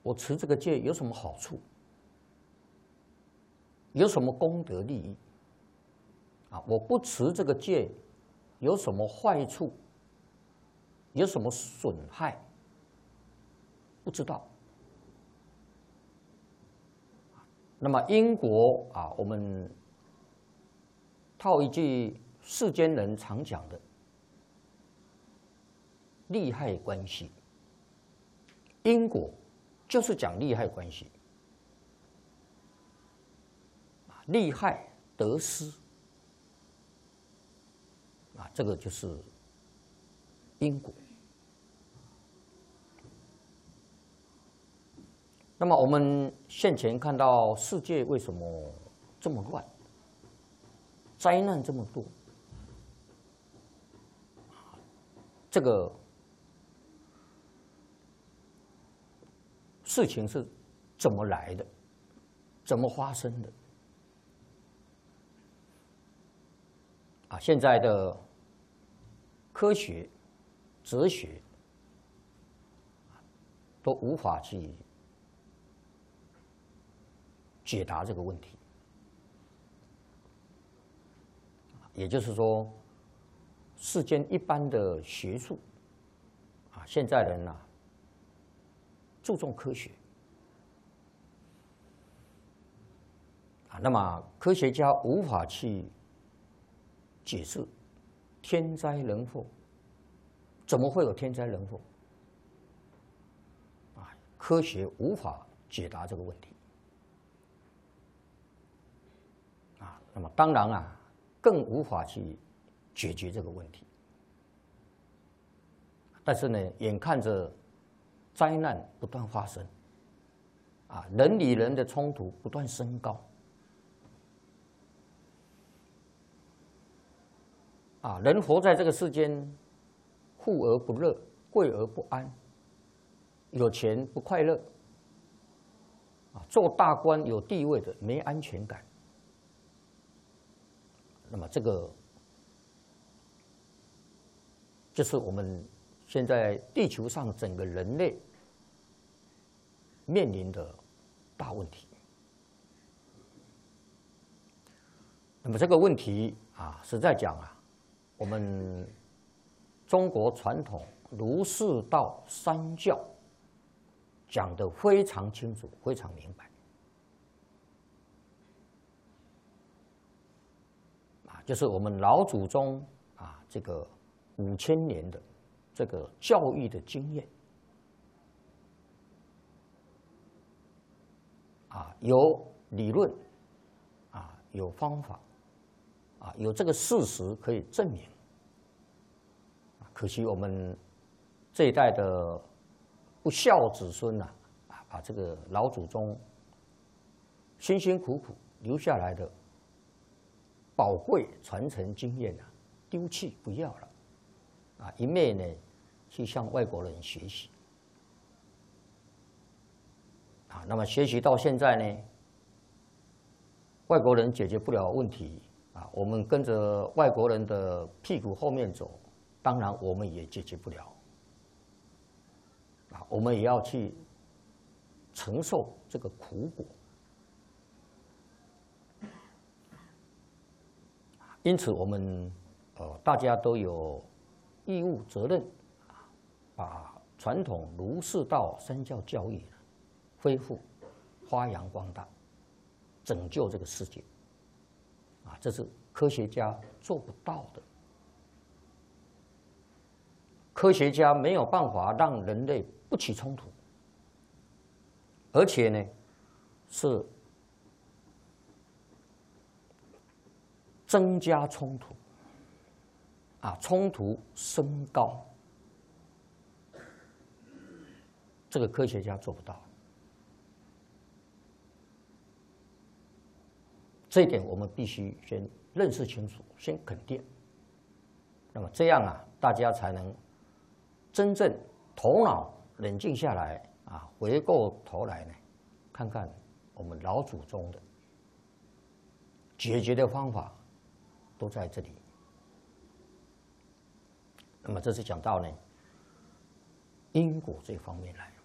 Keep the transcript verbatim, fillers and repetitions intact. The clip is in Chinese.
我持这个戒有什么好处？有什么功德利益？啊，我不持这个戒有什么坏处？有什么损害？不知道。那么因果啊，我们套一句世间人常讲的利害关系，因果就是讲利害关系，利害得失啊，这个就是因果。那么我们现前看到世界为什么这么乱，灾难这么多，这个事情是怎么来的，怎么发生的？啊，现在的科学、哲学都无法去解答这个问题。也就是说，世间一般的学术啊，现在人啊注重科学啊，那么科学家无法去解释天灾人祸，怎么会有天灾人祸？啊，科学无法解答这个问题。啊，那么当然啊，更无法去解决这个问题。但是呢，眼看着灾难不断发生，啊，人与人的冲突不断升高。啊，人活在这个世间，富而不乐，贵而不安，有钱不快乐，啊，做大官有地位的没安全感。那么这个就是我们现在地球上整个人类面临的大问题。那么这个问题啊，实在讲啊，我们中国传统儒释道三教讲得非常清楚，非常明白。啊，就是我们老祖宗啊，这个五千年的这个教育的经验，啊，有理论，啊，有方法。啊，有这个事实可以证明。可惜我们这一代的不孝子孙呐，啊，把这个老祖宗辛辛苦苦留下来的宝贵传承经验啊，丢弃不要了，啊，一昧呢去向外国人学习。啊，那么学习到现在呢，外国人解决不了问题。啊，我们跟着外国人的屁股后面走，当然我们也解决不了。啊，我们也要去承受这个苦果。因此，我们呃大家都有义务责任啊，把传统儒释道三教教育恢复、发扬光大，拯救这个世界。啊，这是科学家做不到的。科学家没有办法让人类不起冲突，而且呢，是增加冲突，啊，冲突升高，这个科学家做不到。这一点我们必须先认识清楚，先肯定。那么这样啊，大家才能真正头脑冷静下来啊，回过头来呢，看看我们老祖宗的解决的方法都在这里。那么这是讲到呢因果这方面来。